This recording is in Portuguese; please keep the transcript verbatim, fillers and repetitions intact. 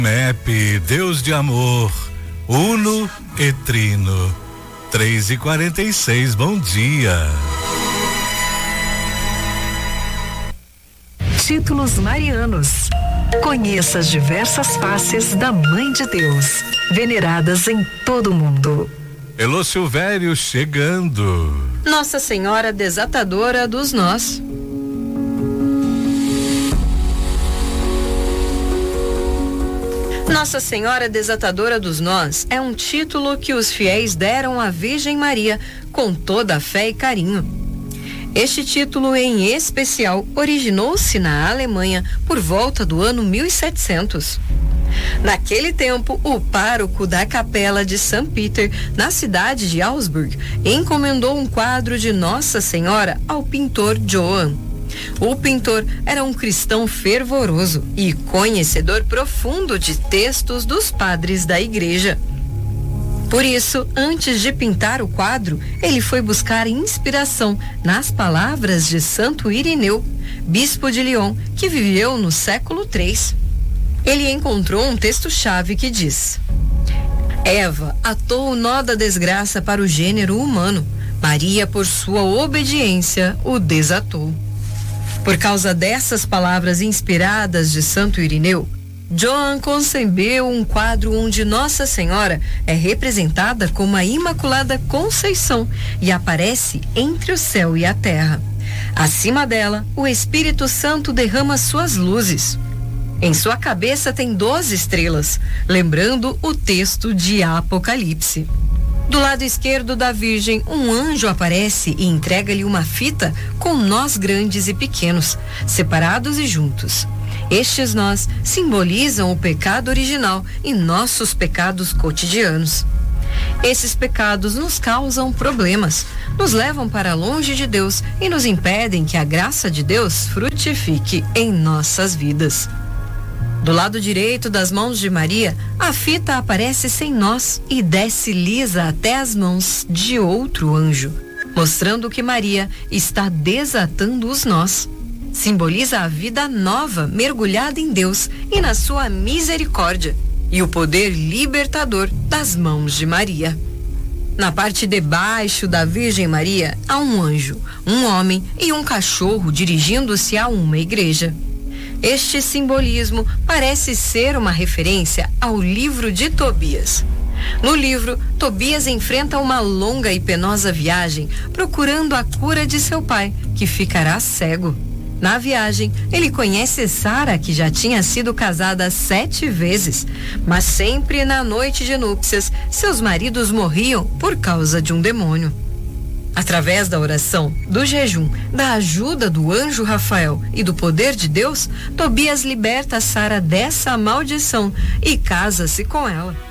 M E P, Deus de amor, uno e trino. três e quarenta e seis, bom dia. Títulos marianos. Conheça as diversas faces da Mãe de Deus, veneradas em todo o mundo. Elô Silvério chegando. Nossa Senhora Desatadora dos Nós. Nossa Senhora Desatadora dos Nós é um título que os fiéis deram à Virgem Maria com toda a fé e carinho. Este título em especial originou-se na Alemanha por volta do ano mil e setecentos. Naquele tempo, o pároco da capela de Sankt Peter, na cidade de Augsburg, encomendou um quadro de Nossa Senhora ao pintor Johann. O pintor era um cristão fervoroso e conhecedor profundo de textos dos padres da igreja. Por isso, antes de pintar o quadro, ele foi buscar inspiração nas palavras de Santo Irineu, bispo de Lyon, que viveu no século três. Ele encontrou um texto-chave que diz: Eva atou o nó da desgraça para o gênero humano. Maria, por sua obediência, o desatou. Por causa dessas palavras inspiradas de Santo Irineu, Johann concebeu um quadro onde Nossa Senhora é representada como a Imaculada Conceição e aparece entre o céu e a terra. Acima dela, o Espírito Santo derrama suas luzes. Em sua cabeça tem doze estrelas, lembrando o texto de Apocalipse. Do lado esquerdo da Virgem, um anjo aparece e entrega-lhe uma fita com nós grandes e pequenos, separados e juntos. Estes nós simbolizam o pecado original e nossos pecados cotidianos. Esses pecados nos causam problemas, nos levam para longe de Deus e nos impedem que a graça de Deus frutifique em nossas vidas. Do lado direito das mãos de Maria, a fita aparece sem nós e desce lisa até as mãos de outro anjo, mostrando que Maria está desatando os nós. Simboliza a vida nova mergulhada em Deus e na sua misericórdia e o poder libertador das mãos de Maria. Na parte de baixo da Virgem Maria há um anjo, um homem e um cachorro dirigindo-se a uma igreja. Este simbolismo parece ser uma referência ao livro de Tobias. No livro, Tobias enfrenta uma longa e penosa viagem procurando a cura de seu pai, que ficará cego. Na viagem, ele conhece Sara, que já tinha sido casada sete vezes, mas sempre na noite de núpcias, seus maridos morriam por causa de um demônio. Através da oração, do jejum, da ajuda do anjo Rafael e do poder de Deus, Tobias liberta Sara dessa maldição e casa-se com ela.